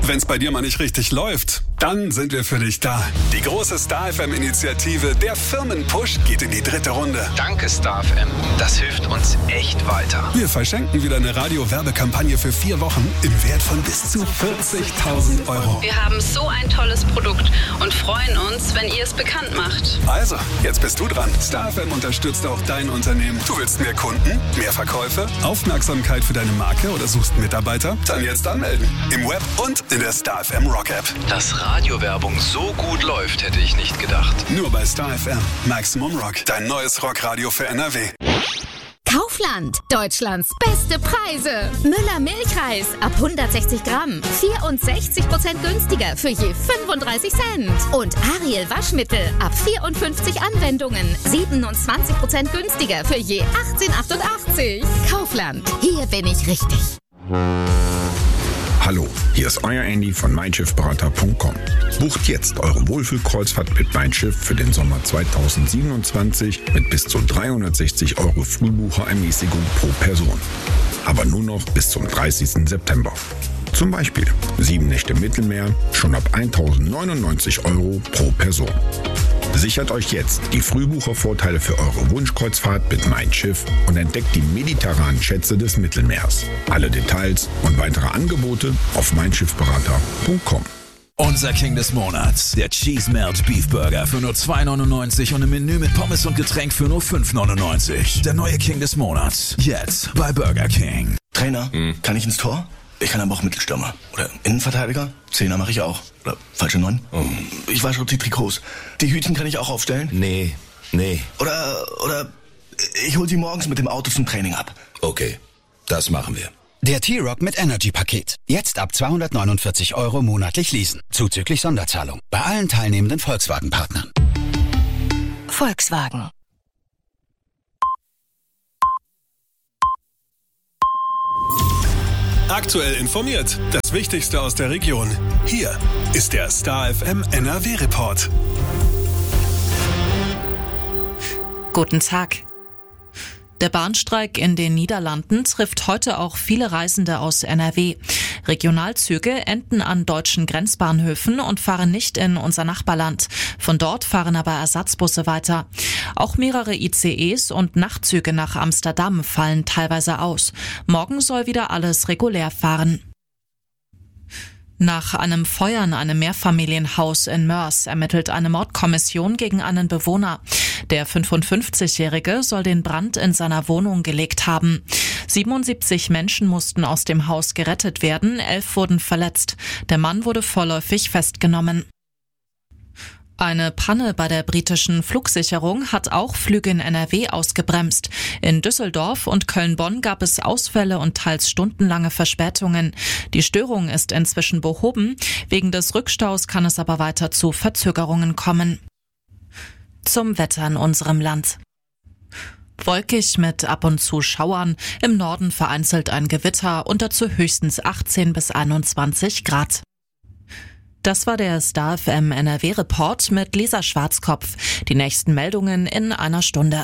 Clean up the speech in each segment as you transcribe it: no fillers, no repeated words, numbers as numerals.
wenn's bei dir mal nicht richtig läuft, dann sind wir für dich da. Die große Star FM-Initiative Der Firmenpush geht in die 3. Runde. Danke Star FM, das hilft uns echt weiter. Wir verschenken wieder eine Radio-Werbekampagne für 4 Wochen im Wert von bis zu 40.000 €. Wir haben so ein tolles Produkt und freuen uns, wenn ihr es bekannt macht. Also, jetzt bist du dran. Star FM unterstützt auch dein Unternehmen. Du willst mehr Kunden, mehr Verkäufe, Aufmerksamkeit für deine Marke oder suchst Mitarbeiter? Dann jetzt anmelden. Im Web und in der Star FM Rock App. Dass Radiowerbung so gut läuft, hätte ich nicht gedacht. Nur bei Star FM. Maximum Rock. Dein neues Rockradio für NRW. Kaufland, Deutschlands beste Preise. Müller Milchreis ab 160 Gramm, 64% günstiger für je 35 Cent. Und Ariel Waschmittel ab 54 Anwendungen, 27% günstiger für je 18,88. Kaufland, hier bin ich richtig. Hallo, hier ist euer Andy von meinschiffberater.com. Bucht jetzt eure Wohlfühlkreuzfahrt mit Mein Schiff für den Sommer 2027 mit bis zu 360 € Frühbucherermäßigung pro Person. Aber nur noch bis zum 30. September. Zum Beispiel 7 Nächte Mittelmeer schon ab 1.099 € pro Person. Sichert euch jetzt die Frühbuchervorteile für eure Wunschkreuzfahrt mit Mein Schiff und entdeckt die mediterranen Schätze des Mittelmeers. Alle Details und weitere Angebote auf meinschiffberater.com. Unser King des Monats, der Cheese Melt Beef Burger für nur 2,99 € und im Menü mit Pommes und Getränk für nur 5,99 €. Der neue King des Monats, jetzt bei Burger King. Trainer, kann ich ins Tor? Ich kann aber auch Mittelstürmer. Oder Innenverteidiger? 10er mache ich auch. Oder falsche 9? Ich wasche die Trikots. Die Hütchen kann ich auch aufstellen? Nee. Oder ich hol sie morgens mit dem Auto zum Training ab. Okay, das machen wir. Der T-Rock mit Energy-Paket. Jetzt ab 249 € monatlich leasen. Zuzüglich Sonderzahlung. Bei allen teilnehmenden Volkswagen-Partnern. Volkswagen. Aktuell informiert. Das Wichtigste aus der Region. Hier ist der Star FM NRW Report. Guten Tag. Der Bahnstreik in den Niederlanden trifft heute auch viele Reisende aus NRW. Regionalzüge enden an deutschen Grenzbahnhöfen und fahren nicht in unser Nachbarland. Von dort fahren aber Ersatzbusse weiter. Auch mehrere ICEs und Nachtzüge nach Amsterdam fallen teilweise aus. Morgen soll wieder alles regulär fahren. Nach einem Feuer in einem Mehrfamilienhaus in Moers ermittelt eine Mordkommission gegen einen Bewohner. Der 55-Jährige soll den Brand in seiner Wohnung gelegt haben. 77 Menschen mussten aus dem Haus gerettet werden, 11 wurden verletzt. Der Mann wurde vorläufig festgenommen. Eine Panne bei der britischen Flugsicherung hat auch Flüge in NRW ausgebremst. In Düsseldorf und Köln-Bonn gab es Ausfälle und teils stundenlange Verspätungen. Die Störung ist inzwischen behoben. Wegen des Rückstaus kann es aber weiter zu Verzögerungen kommen. Zum Wetter in unserem Land. Wolkig mit ab und zu Schauern, im Norden vereinzelt ein Gewitter und dazu höchstens 18 bis 21 Grad. Das war der Star FM NRW Report mit Lisa Schwarzkopf. Die nächsten Meldungen in einer Stunde.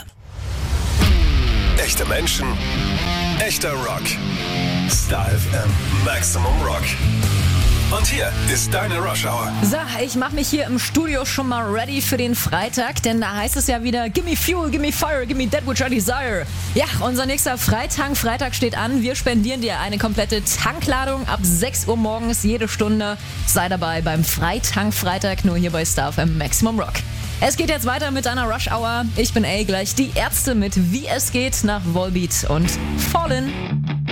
Echte Menschen, echter Rock. Star FM Maximum Rock. Und hier ist deine Rush Hour. So, ich mache mich hier im Studio schon mal ready für den Freitag, denn da heißt es ja wieder Gimme Fuel, Gimme Fire, Gimme That Which I Desire. Ja, unser nächster Freitag steht an. Wir spendieren dir eine komplette Tankladung ab 6 Uhr morgens jede Stunde. Sei dabei beim Freitag, nur hier bei Star FM Maximum Rock. Es geht jetzt weiter mit einer Rush Hour. Ich bin gleich die Ärzte mit Wie es geht nach Volbeat und Fallen.